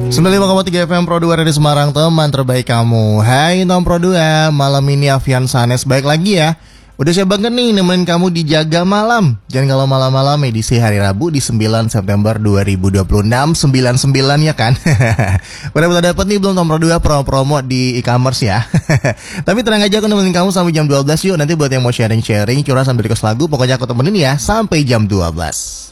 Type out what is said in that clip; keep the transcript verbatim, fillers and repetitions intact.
sembilan puluh lima koma tiga F M Pro dua dari Semarang, teman terbaik kamu. Hai Tom Pro dua, malam ini Avian Sanes baik lagi ya. Udah siap banget nih nemenin kamu di Jaga Malam. Jangan kalau malam-malam edisi hari Rabu di sembilan September dua ribu dua puluh enam, sembilan puluh sembilan ya kan. Udah dapat nih belum Tom Pro dua promo-promo di e-commerce ya. Tapi tenang aja, aku nemenin kamu sampai jam dua belas yuk. Nanti buat yang mau sharing-sharing, curhat sambil request lagu, pokoknya aku temenin ya sampai jam dua belas.